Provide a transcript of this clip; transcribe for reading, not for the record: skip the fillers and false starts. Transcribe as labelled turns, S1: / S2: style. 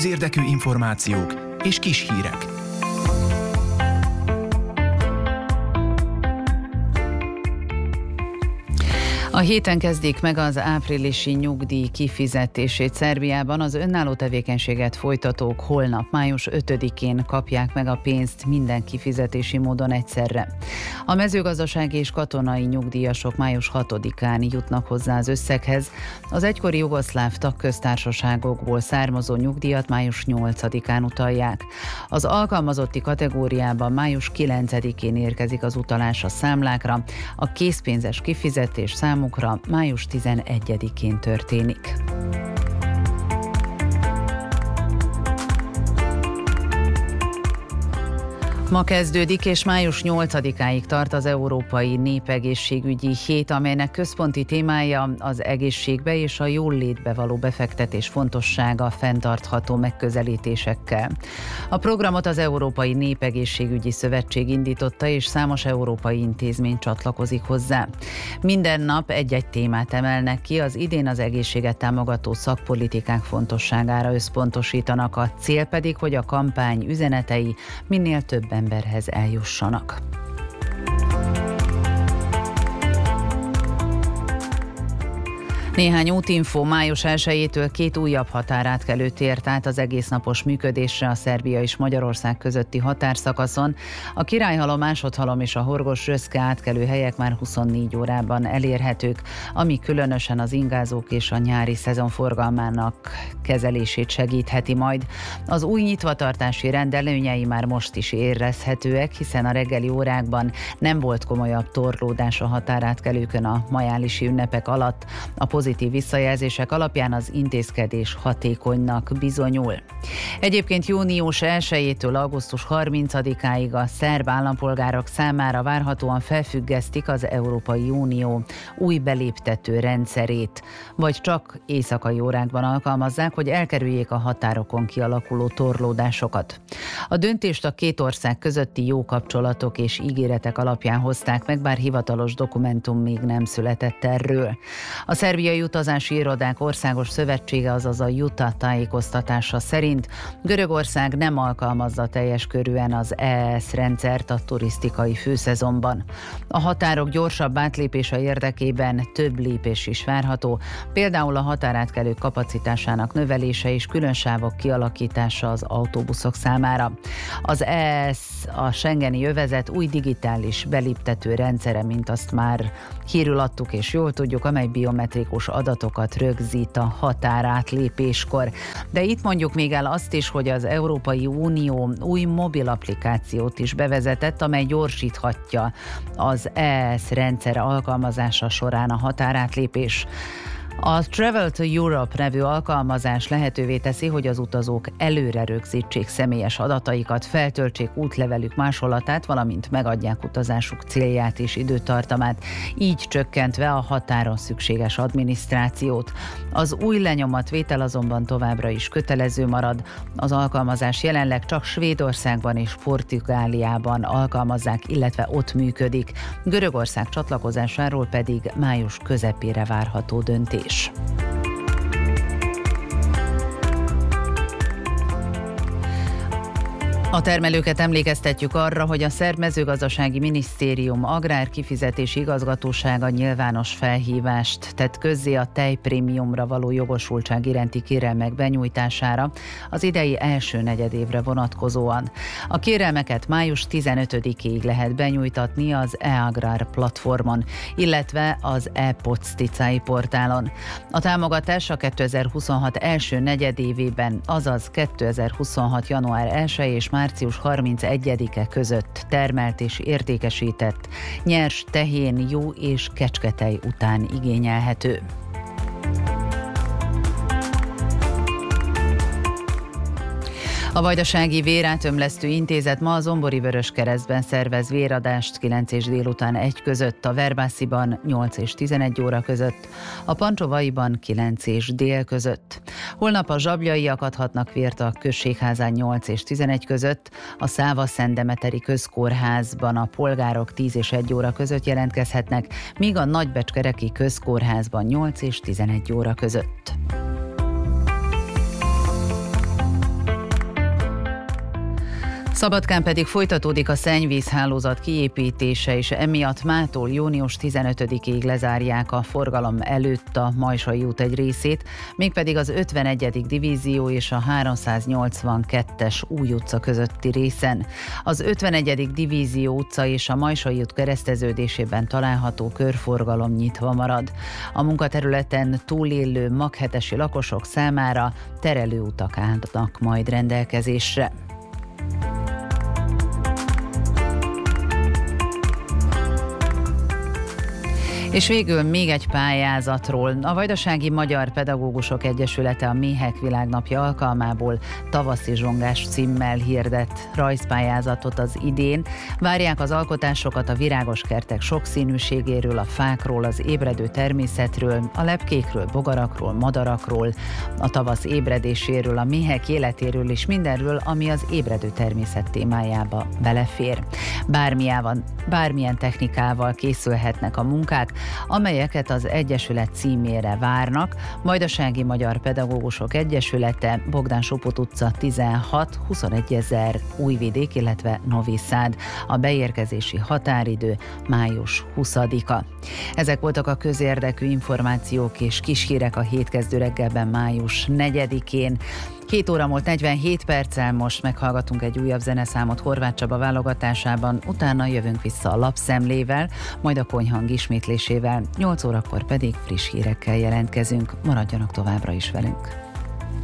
S1: Érdekű információk és kis hírek.
S2: A héten kezdik meg az áprilisi nyugdíj kifizetését Szerbiában. Az önálló tevékenységet folytatók holnap, május 5-én kapják meg a pénzt minden kifizetési módon egyszerre. A mezőgazdasági és katonai nyugdíjasok május 6-án jutnak hozzá az összeghez. Az egykori jugoszláv tagköztársaságokból származó nyugdíjat május 8-án utalják. Az alkalmazotti kategóriában május 9-én érkezik az utalás a számlákra. A készpénzes kifizetés számukra május 11-én történik. Ma kezdődik és május 8-áig tart az Európai Népegészségügyi Hét, amelynek központi témája az egészségbe és a jólétbe való befektetés fontossága fenntartható megközelítésekkel. A programot az Európai Népegészségügyi Szövetség indította, és számos európai intézmény csatlakozik hozzá. Minden nap egy-egy témát emelnek ki, az idén az egészséget támogató szakpolitikák fontosságára összpontosítanak, a cél pedig, hogy a kampány üzenetei minél több emberhez eljussanak. Néhány útinfó: május 1-től 2 újabb határátkelő tért át az egésznapos működésre a Szerbia és Magyarország közötti határszakaszon. A Királyhalom, Másodhalom és a Horgosz-Röszke átkelő helyek már 24 órában elérhetők, ami különösen az ingázók és a nyári szezon forgalmának kezelését segítheti majd. Az új nyitvatartási rend előnyei már most is érezhetőek, hiszen a reggeli órákban nem volt komolyabb torlódás a határátkelőkön a majálisi ünnepek alatt. A pozitív visszajelzések alapján az intézkedés hatékonynak bizonyul. Egyébként június 1-től augusztus 30-áig a szerb állampolgárok számára várhatóan felfüggesztik az Európai Unió új beléptető rendszerét, vagy csak éjszakai órákban alkalmazzák, hogy elkerüljék a határokon kialakuló torlódásokat. A döntést a két ország közötti jó kapcsolatok és ígéretek alapján hozták meg, bár hivatalos dokumentum még nem született erről. A Szerbiai Utazási Irodák Országos Szövetsége, azaz a JUTA tájékoztatása szerint Görögország nem alkalmazza teljes körűen az EES rendszert a turisztikai főszezonban. A határok gyorsabb átlépése érdekében több lépés is várható, például a határátkelők kapacitásának növelése és külön sávok kialakítása az autóbuszok számára. Az EES, a schengeni övezet új digitális beléptető rendszere, mint azt már hírül adtuk és jól tudjuk, amely biometrikus adatokat rögzít a határátlépéskor. De itt mondjuk még el azt is, hogy az Európai Unió új mobil applikációt is bevezetett, amely gyorsíthatja az EES rendszer alkalmazása során a határátlépés. A Travel to Europe nevű alkalmazás lehetővé teszi, hogy az utazók előre rögzítsék személyes adataikat, feltöltsék útlevelük másolatát, valamint megadják utazásuk célját és időtartamát, így csökkentve a határon szükséges adminisztrációt. Az új lenyomatvétel azonban továbbra is kötelező marad. Az alkalmazás jelenleg csak Svédországban és Portugáliában alkalmazzák, illetve ott működik. Görögország csatlakozásáról pedig május közepére várható döntés. A termelőket emlékeztetjük arra, hogy a Szerb Mezőgazdasági Minisztérium Agrárkifizetési Igazgatósága nyilvános felhívást tett közzé a tejprémiumra való jogosultság iránti kérelmek benyújtására az idei első negyedévre vonatkozóan. A kérelmeket május 15-ig lehet benyújtatni az e-Agrár platformon, illetve az e-Podsticai portálon. A támogatás a 2026 első negyedévében, azaz 2026. január 1 és március 31-e között termelt és értékesített nyers tehén, jó és kecsketej után igényelhető. A Vajdasági Vérátömlesztő Intézet ma a Zombori Vöröskeresztben szervez véradást 9 és délután 1 között, a Verbásziban 8 és 11 óra között, a Pancsovaiban 9 és dél között. Holnap a zsabljaiak adhatnak vért a Községházán 8 és 11 között, a Száva-Szentdemeteri Közkórházban a polgárok 10 és 1 óra között jelentkezhetnek, míg a Nagybecskereki Közkórházban 8 és 11 óra között. Szabadkán pedig folytatódik a szennyvízhálózat kiépítése, és emiatt mától június 15-ig lezárják a forgalom előtt a Majsai út egy részét, mégpedig az 51. divízió és a 382-es Új utca közötti részen. Az 51. divízió utca és a Majsai út kereszteződésében található körforgalom nyitva marad. A munkaterületen túlélő maghetesi lakosok számára terelőutak állnak majd rendelkezésre. És végül még egy pályázatról. A Vajdasági Magyar Pedagógusok Egyesülete a Méhek Világnapja alkalmából tavaszi zsongás címmel hirdet rajzpályázatot az idén. Várják az alkotásokat a virágos kertek sokszínűségéről, a fákról, az ébredő természetről, a lepkékről, bogarakról, madarakról, a tavasz ébredéséről, a méhek életéről és mindenről, ami az ébredő természet témájába belefér. Bármilyen technikával készülhetnek a munkák, amelyeket az Egyesület címére várnak. Vajdasági Magyar Pedagógusok Egyesülete, Bogdán Sopot utca 16, 21 000 Újvidék, illetve Novi Szád. A beérkezési határidő május 20-a. Ezek voltak a közérdekű információk és kis hírek a hétkezdő reggelben május 4-én. 2 óra múlt 47 perccel, most meghallgatunk egy újabb zeneszámot Horváth Csaba válogatásában, utána jövünk vissza a lapszemlével, majd a konyhang ismétlésével, 8 órakor pedig friss hírekkel jelentkezünk. Maradjanak továbbra is velünk!